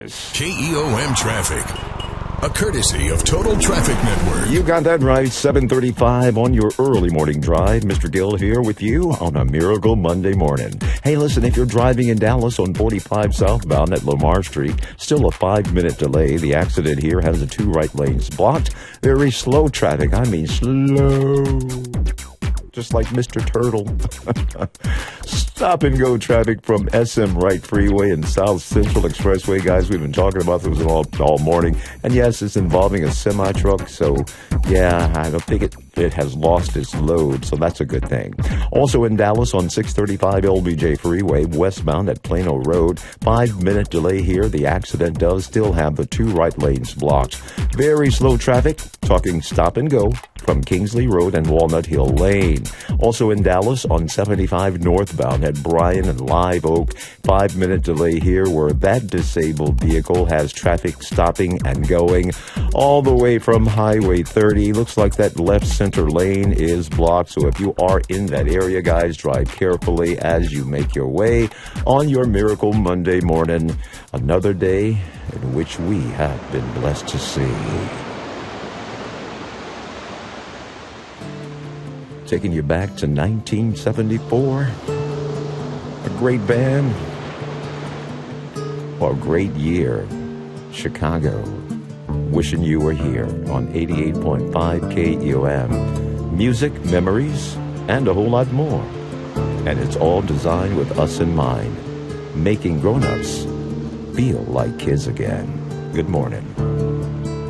KEOM Traffic, a courtesy of Total Traffic Network. You got that right. 7:35 on your early morning drive. Mr. Gill here with you on a Miracle Monday morning. Hey, listen, if you're driving in Dallas on 45 southbound at Lamar Street, still a 5-minute delay. The accident here has the 2 right lanes blocked. Very slow traffic. I mean slow. Just like Mr. Turtle. Stop and go traffic from SM Wright Freeway and South Central Expressway. Guys, we've been talking about this all morning. And yes, it's involving a semi-truck. So, yeah, I don't think it has lost its load. So that's a good thing. Also in Dallas on 635 LBJ Freeway, westbound at Plano Road. 5-minute delay here. The accident does still have the 2 right lanes blocked. Very slow traffic. Talking stop and go from Kingsley Road and Walnut Hill Lane. Also in Dallas on 75 northbound at Bryan and Live Oak. 5-minute delay here where that disabled vehicle has traffic stopping and going all the way from Highway 30. Looks like that left center lane is blocked. So if you are in that area, guys, drive carefully as you make your way on your Miracle Monday morning. Another day in which we have been blessed to see. Taking you back to 1974. A great band. Or a great year. Chicago. Wishing you were here on 88.5 KEOM. Music, memories, and a whole lot more. And it's all designed with us in mind. Making grown-ups feel like kids again. Good morning.